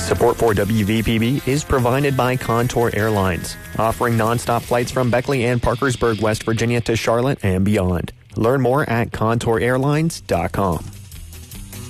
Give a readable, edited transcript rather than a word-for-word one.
Support for WVPB is provided by Contour Airlines, offering nonstop flights from Beckley and Parkersburg, West Virginia to Charlotte and beyond. Learn more at ContourAirlines.com.